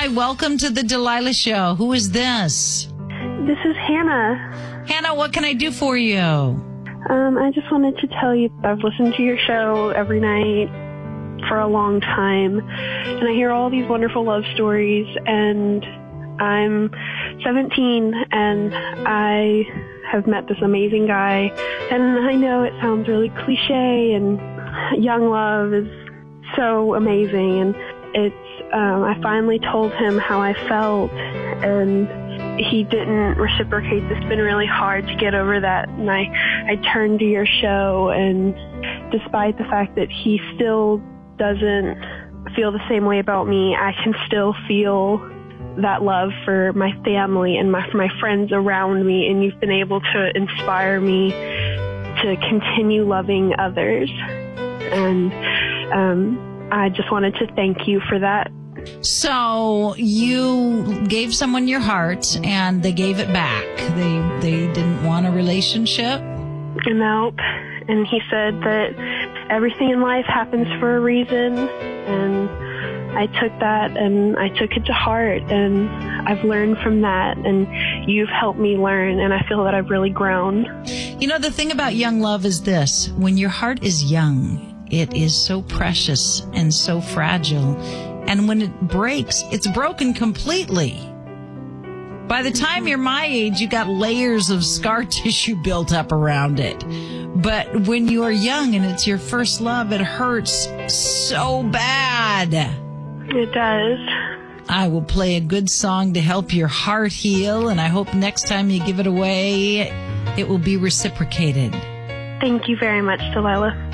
Hi, welcome to the Delilah Show. Who is this? This is Hannah. Hannah, what can I do for you? I just wanted to tell you I've listened to your show every night for a long time, and I hear all these wonderful love stories, and I'm 17, and I have met this amazing guy, and I know it sounds really cliche, and young love is so amazing, and I finally told him how I felt, and he didn't reciprocate. It's been really hard to get over that, and I turned to your show, and despite the fact that he still doesn't feel the same way about me, I can still feel that love for my family and for my friends around me, and you've been able to inspire me to continue loving others, and I just wanted to thank you for that. So you gave someone your heart and they gave it back. They didn't want a relationship? Nope. And he said that everything in life happens for a reason, and I took that and I took it to heart, and I've learned from that, and you've helped me learn, and I feel that I've really grown. You know, the thing about young love is this: when your heart is young, it is so precious and so fragile. And when it breaks, it's broken completely. By the time you're my age, you got layers of scar tissue built up around it. But when you're young and it's your first love, it hurts so bad. It does. I will play a good song to help your heart heal, and I hope next time you give it away, it will be reciprocated. Thank you very much, Delilah.